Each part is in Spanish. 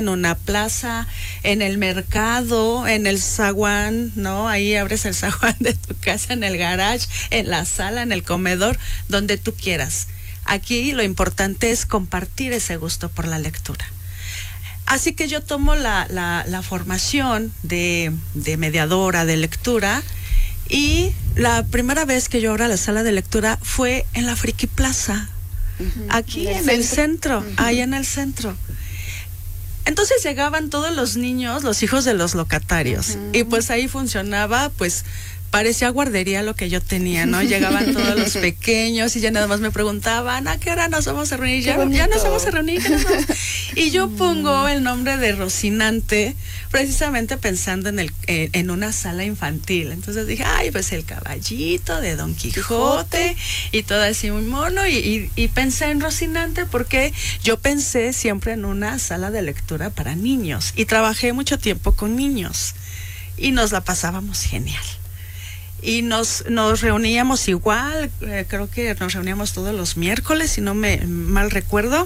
en una plaza, en el mercado, en el zaguán, ¿no? Ahí abres el zaguán de tu casa, en el garage, en la sala, en el comedor, donde tú quieras. Aquí lo importante es compartir ese gusto por la lectura. Así que yo tomo la formación de mediadora de lectura, y la primera vez que yo abrí la sala de lectura fue en la Friki Plaza, aquí en el centro, ahí en el centro. Entonces llegaban todos los niños, los hijos de los locatarios, y pues ahí funcionaba, pues parecía guardería lo que yo tenía, ¿no? Llegaban todos los pequeños y ya nada más me preguntaban, ¿a qué hora nos vamos a reunir? Ya nos vamos a reunir. Y yo pongo el nombre de Rocinante precisamente pensando en una sala infantil. Entonces dije, ay, pues el caballito de Don Quijote y todo así muy mono, y pensé en Rocinante porque yo pensé siempre en una sala de lectura para niños y trabajé mucho tiempo con niños y nos la pasábamos genial. Y nos reuníamos igual, creo que nos reuníamos todos los miércoles, si no me mal recuerdo,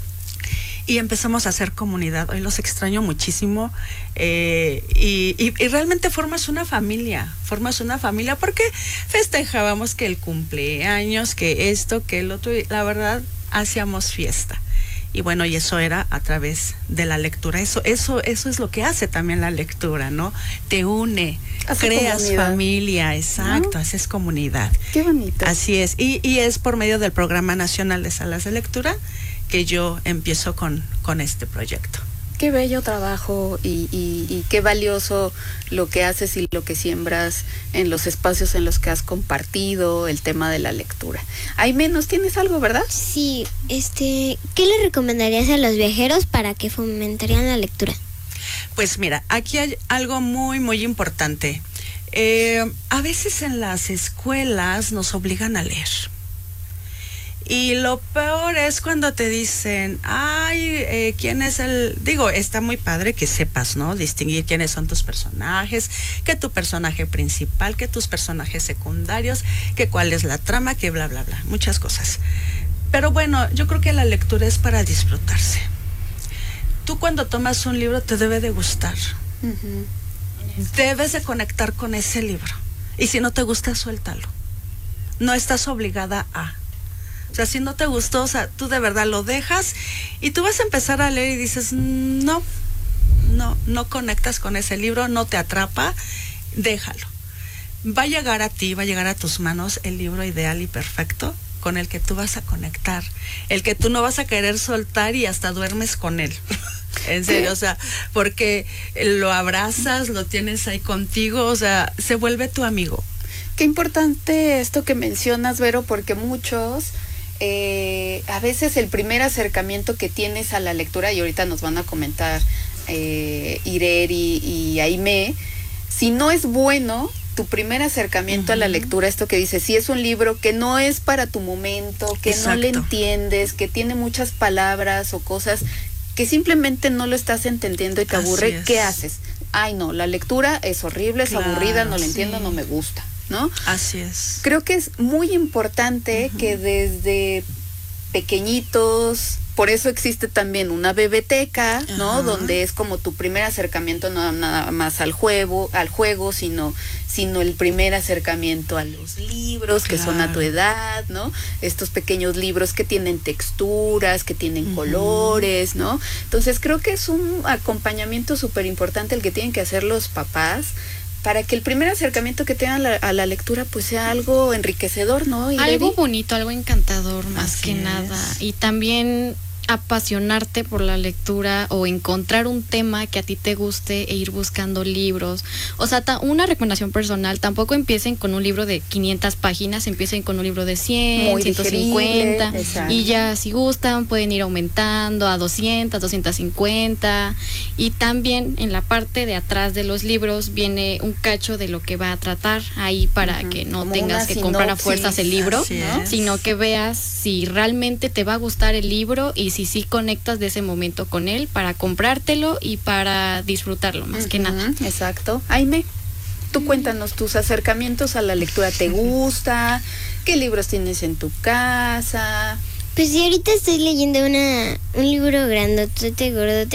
y empezamos a hacer comunidad. Hoy los extraño muchísimo, y realmente formas una familia porque festejábamos que el cumpleaños, que esto, que el otro, y la verdad hacíamos fiesta. Y bueno, y eso era a través de la lectura. Eso es lo que hace también la lectura, ¿no? Te une, creas comunidad. Familia, exacto, ¿no? Haces comunidad. Qué bonito. Así es. Y es por medio del Programa Nacional de Salas de Lectura que yo empiezo con este proyecto. Qué bello trabajo y qué valioso lo que haces y lo que siembras en los espacios en los que has compartido el tema de la lectura. Aime, ¿nos tienes algo, verdad? Sí, ¿qué le recomendarías a los viajeros para que fomentarían la lectura? Pues mira, aquí hay algo muy, muy importante. A veces en las escuelas nos obligan a leer. Y lo peor es cuando te dicen, ay, ¿quién es el...? Digo, está muy padre que sepas, ¿no? Distinguir quiénes son tus personajes, que tu personaje principal, que tus personajes secundarios, que cuál es la trama, que bla, bla, bla, muchas cosas. Pero bueno, yo creo que la lectura es para disfrutarse. Tú cuando tomas un libro te debe de gustar. Debes de conectar con ese libro. Y si no te gusta, suéltalo. No estás obligada a... O sea, si no te gustó, o sea, tú de verdad lo dejas y tú vas a empezar a leer y dices, no conectas con ese libro, no te atrapa, déjalo. Va a llegar a ti, va a llegar a tus manos el libro ideal y perfecto con el que tú vas a conectar, el que tú no vas a querer soltar y hasta duermes con él. En serio, o sea, porque lo abrazas, lo tienes ahí contigo, o sea, se vuelve tu amigo. Qué importante esto que mencionas, Vero, porque muchos... a veces el primer acercamiento que tienes a la lectura, y ahorita nos van a comentar Irer y Aime, si no es bueno tu primer acercamiento a la lectura, esto que dices, si es un libro que no es para tu momento, que no le entiendes, que tiene muchas palabras o cosas que simplemente no lo estás entendiendo y te aburre, ¿qué haces? Ay, no, la lectura es horrible, es aburrida, no la entiendo, no me gusta, ¿no? Así es. Creo que es muy importante que desde pequeñitos, por eso existe también una bebeteca, ¿no? Donde es como tu primer acercamiento, no nada más al juego, sino el primer acercamiento a los libros que son a tu edad, ¿no? Estos pequeños libros que tienen texturas, que tienen colores, ¿no? Entonces creo que es un acompañamiento súper importante el que tienen que hacer los papás para que el primer acercamiento que tengan a la lectura pues sea algo enriquecedor, ¿no? Algo bonito, algo encantador más que nada. Y también apasionarte por la lectura o encontrar un tema que a ti te guste e ir buscando libros. O sea, una recomendación personal, tampoco empiecen con un libro de 500 páginas, empiecen con un libro de 100, muy 150 digerible, y ya si gustan pueden ir aumentando a 200, 250, y también en la parte de atrás de los libros viene un cacho de lo que va a tratar ahí para que no como tengas que comprar a fuerzas el libro, ¿no? Sino que veas si realmente te va a gustar el libro y si sí conectas de ese momento con él para comprártelo y para disfrutarlo más que nada. Exacto. Aime, tú cuéntanos tus acercamientos a la lectura. ¿Te gusta? ¿Qué libros tienes en tu casa? Pues sí, ahorita estoy leyendo un libro grandote, gordote,